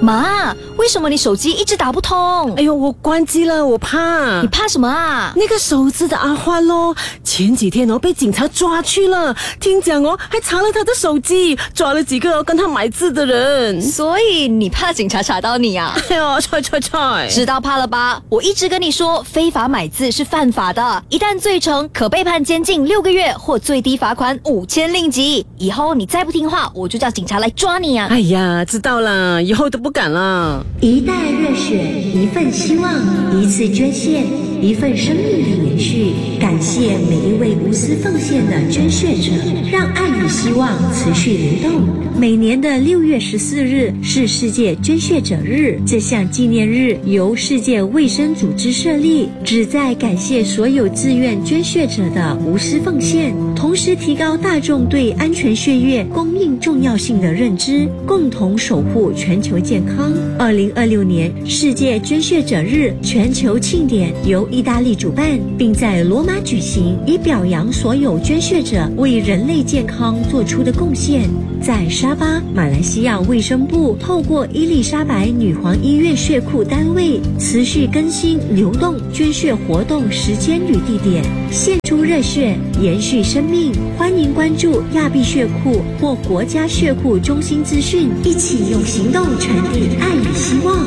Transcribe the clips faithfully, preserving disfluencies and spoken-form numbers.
妈，为什么你手机一直打不通？ 哎呦，我关机了，我怕。 你怕什么啊？ 那个手指的阿欢咯，前几天哦被警察抓去了，听讲哦还查了他的手机，抓了几个、哦、跟他买字的人。 所以你怕警察查到你啊？ 哎呦，踹踹踹！ 知道怕了吧？我一直跟你说，非法买字是犯法的，一旦罪成，可被判监禁六个月或最低罚款五千令吉。以后你再不听话，我就叫警察来抓你啊！ 哎呀，知道了，以后都不敢了。 一袋热血，一份希望，一次捐献，一份生命的延续。感谢每一位无私奉献的捐血者，让爱与希望持续流动。每年的六月十四日是世界捐血者日，这项纪念日由世界卫生组织设立，旨在感谢所有自愿捐血者的无私奉献，同时提高大众对安全血液供应重要性的认知，共同守护全球健康。二零二六年世界捐血者日全球庆典由意大利主办，并在罗马举行，以表扬所有捐血者为人类健康做出的贡献。在沙巴，马来西亚卫生部透过伊丽莎白女皇医院血库单位持续更新流动捐血活动时间与地点，献出热血，延续生命。欢迎关注亚庇血库或国家血库中心资讯，一起用行动传递爱与希望。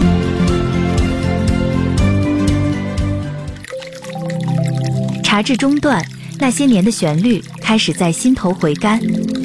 茶至中段，那些年的旋律开始在心头回甘。